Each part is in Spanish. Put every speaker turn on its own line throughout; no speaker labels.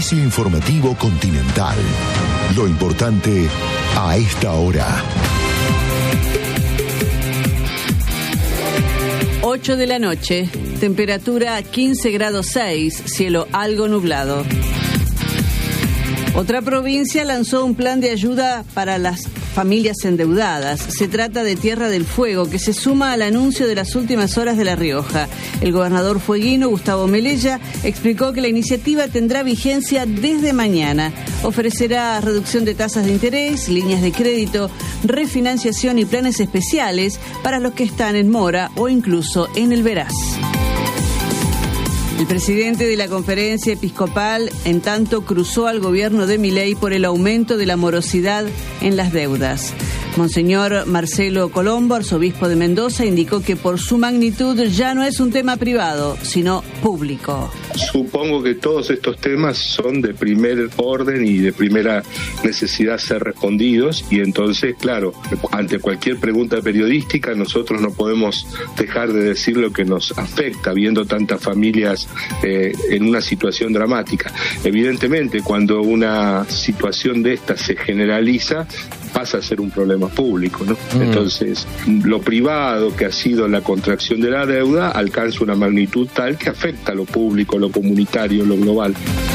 Servicio Informativo Continental. Lo importante a esta hora.
8 de la noche, temperatura 15 grados 6, cielo algo nublado. Otra provincia lanzó un plan de ayuda para las familias endeudadas. Se trata de Tierra del Fuego, que se suma al anuncio de las últimas horas de La Rioja. El gobernador fueguino, Gustavo Melella, explicó que la iniciativa tendrá vigencia desde mañana. Ofrecerá reducción de tasas de interés, líneas de crédito, refinanciación y planes especiales para los que están en mora o incluso en el veraz. El presidente de la Conferencia Episcopal, en tanto, cruzó al gobierno de Milei por el aumento de la morosidad en las deudas. Monseñor Marcelo Colombo, arzobispo de Mendoza, indicó que por su magnitud ya no es un tema privado, sino público.
Supongo que todos estos temas son de primer orden y de primera necesidad ser respondidos, y entonces, claro, ante cualquier pregunta periodística nosotros no podemos dejar de decir lo que nos afecta, viendo tantas familias en una situación dramática. Evidentemente, cuando una situación de esta se generaliza, pasa a ser un problema público, ¿no? Entonces, lo privado, que ha sido la contracción de la deuda, alcanza una magnitud tal que afecta a lo público, lo comunitario, lo global.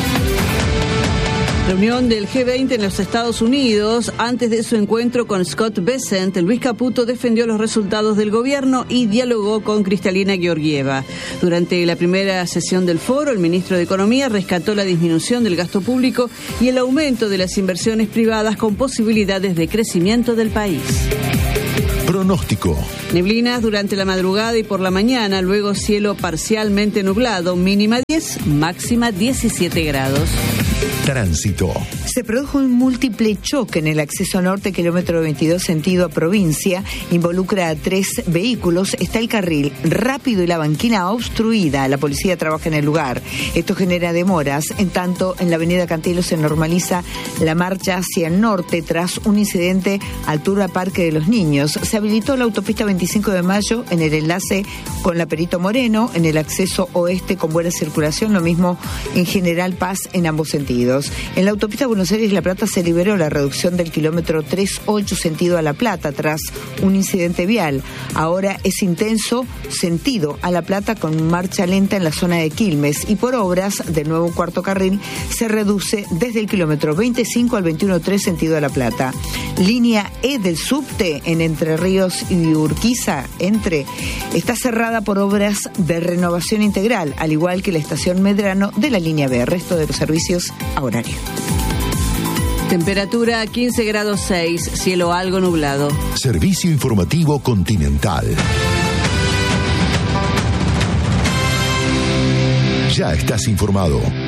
Reunión del G20 en los Estados Unidos. Antes de su encuentro con Scott Bessent, Luis Caputo defendió los resultados del gobierno y dialogó con Cristalina Georgieva. Durante la primera sesión del foro, el ministro de Economía rescató la disminución del gasto público y el aumento de las inversiones privadas con posibilidades de crecimiento del país.
Pronóstico.
Neblinas durante la madrugada y por la mañana, luego cielo parcialmente nublado, mínima 10, máxima 17 grados.
Tránsito.
Se produjo un múltiple choque en el acceso norte, kilómetro 22, sentido a provincia. Involucra a 3 vehículos. Está el carril rápido y la banquina obstruida. La policía trabaja en el lugar. Esto genera demoras. En tanto, en la avenida Cantilo se normaliza la marcha hacia el norte tras un incidente altura Parque de los Niños. Se habilitó la autopista 25 de Mayo en el enlace con la Perito Moreno, en el acceso oeste con buena circulación, lo mismo en General Paz en ambos sentidos. En la autopista Buenos Aires-La Plata se liberó la reducción del kilómetro 38 sentido a La Plata tras un incidente vial. Ahora es intenso sentido a La Plata con marcha lenta en la zona de Quilmes, y por obras del nuevo cuarto carril se reduce desde el kilómetro 25 al 21.3 sentido a La Plata. Línea E del subte en Entre Ríos y Urquiza está cerrada por obras de renovación integral, al igual que la estación Medrano de la línea B. Resto de los servicios a horario.
Temperatura 15 grados 6, cielo algo nublado.
Servicio Informativo Continental. Ya estás informado.